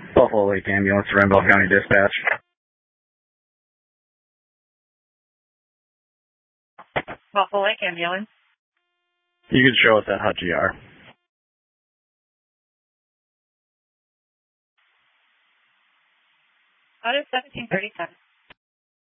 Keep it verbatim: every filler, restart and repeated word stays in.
Buffalo Lake Ambulance, Renville County Dispatch. Buffalo Lake Ambulance. You can show us at H U G R. Out of seventeen thirty-seven.